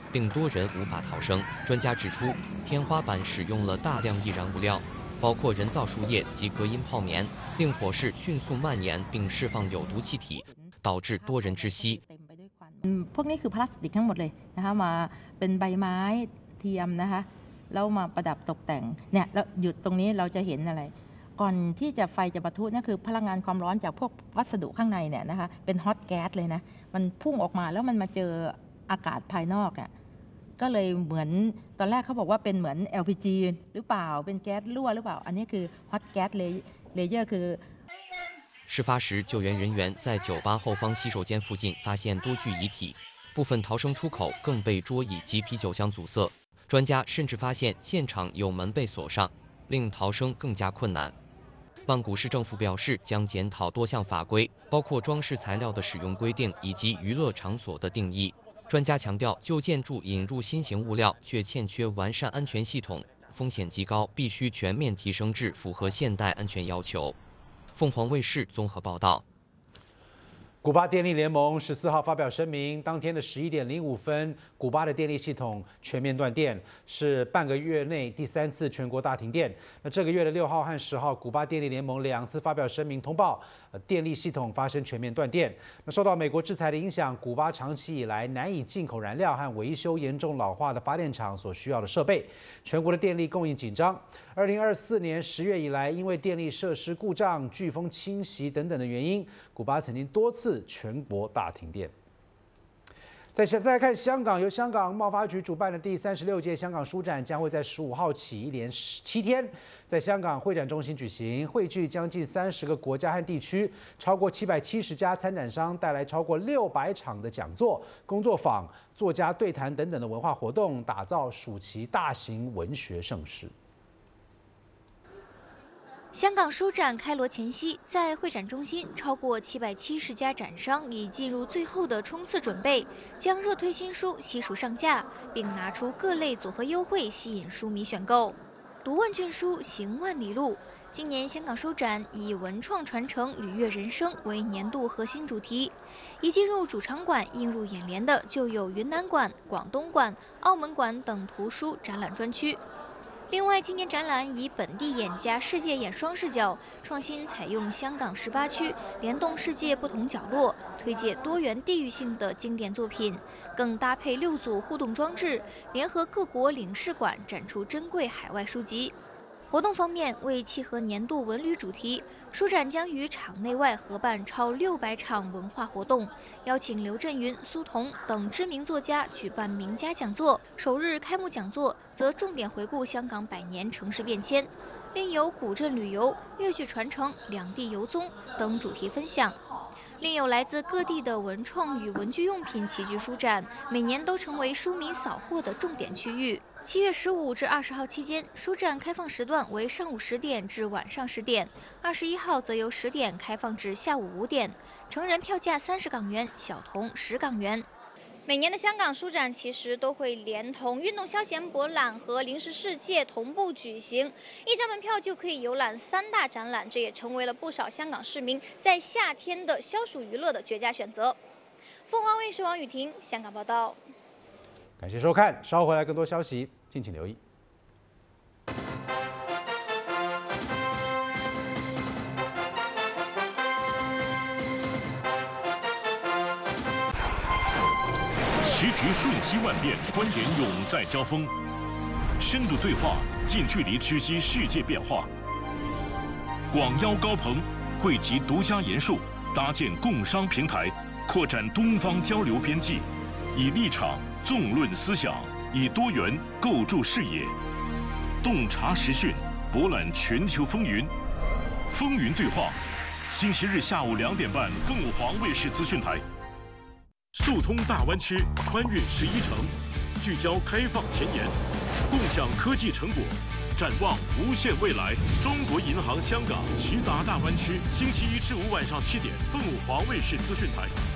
并多人无法逃生。专家指出，天花板使用了大量易燃物料，包括人造树叶及隔音泡棉，令火势迅速蔓延并释放有毒气体，导致多人窒息。 พวกนี้คือพลาสติกทั้งหมดเลยนะคะมาเป็นใบไม้เทียมนะคะแล้วมาประดับตกแต่งเนี่ยแล้วหยุดตรงนี้เราจะเห็นอะไรก่อนที่จะไฟจะปะทุนั่นคือพลังงานความร้อนจากพวกวัสดุข้างในเนี่ยนะคะเป็นฮอตแก๊สเลยนะมันพุ่งออกมาแล้วมันมาเจออากาศภายนอกเนี่ยก็เลยเหมือนตอนแรกเขาบอกว่าเป็นเหมือน LPG หรือเปล่าเป็นแก๊สรั่วหรือเปล่าอันนี้คือฮอตแก๊สเลเยอร์คือ事发时，救援人员在酒吧后方洗手间附近发现多具遗体，部分逃生出口更被桌椅及啤酒箱阻塞。专家甚至发现现场有门被锁上，令逃生更加困难。曼谷市政府表示，将检讨多项法规，包括装饰材料的使用规定以及娱乐场所的定义。专家强调，旧建筑引入新型物料却欠缺完善安全系统，风险极高，必须全面提升至符合现代安全要求。凤凰卫视综合报道。 古巴电力联盟14号发表声明，当天的11点05分，古巴的电力系统全面断电，是半个月内第3次全国大停电。那这个月的6号和10号，古巴电力联盟2次发表声明通报，电力系统发生全面断电。那受到美国制裁的影响，古巴长期以来难以进口燃料和维修严重老化的发电厂所需要的设备，全国的电力供应紧张。2024年10月以来，因为电力设施故障、飓风侵袭等等的原因，古巴曾经多次全国大停电。再来看香港，由香港贸发局主办的第36届香港书展将会在15号起一连7天，在香港会展中心举行，汇聚将近30个国家和地区，超过770家参展商，带来超过600场的讲座、工作坊、作家对谈等等的文化活动，打造暑期大型文学盛事。 香港书展开锣前夕，在会展中心，超过770家展商已进入最后的冲刺准备，将热推新书悉数上架，并拿出各类组合优惠吸引书迷选购。读万卷书，行万里路。今年香港书展以文创传承、履越人生为年度核心主题。一进入主场馆，映入眼帘的就有云南馆、广东馆、澳门馆等图书展览专区。另外，今年展览以本地眼加世界眼双视角，创新采用香港18区，联动世界不同角落，推介多元地域性的经典作品，更搭配6组互动装置，联合各国领事馆展出珍贵海外书籍。活动方面，为契合年度文旅主题，书展将于场内外合办超600场文化活动，邀请刘震云、苏童等知名作家举办名家讲座。首日开幕讲座则重点回顾香港100年城市变迁，另有古镇旅游、粤剧传承、两地游踪等主题分享。另有来自各地的文创与文具用品齐聚书展，每年都成为书迷扫货的重点区域。7月15至20号期间，书展开放时段为上午10点至晚上10点，21号则由10点开放至下午5点。成人票价30港元，小童10港元。每年的香港书展其实都会连同运动消闲博览和零食世界同步举行，一张门票就可以游览3大展览，这也成为了不少香港市民在夏天的消暑娱乐的绝佳选择。凤凰卫视王雨婷香港报道。 感谢收看，稍后回来更多消息，敬请留意。 时局瞬息万变，观点永在交锋，深度对话，近距离知悉世界变化。广邀高朋，汇集独家研述，搭建共商平台，扩展东方交流边际，以立场纵论思想，以多元构筑视野，洞察时讯，博览全球风云。风云对话，星期日下午2点半，凤凰卫视资讯台。速通大湾区，穿越11城，聚焦开放前沿，共享科技成果，展望无限未来。中国银行香港直达大湾区，星期1至5晚上7点，凤凰卫视资讯台。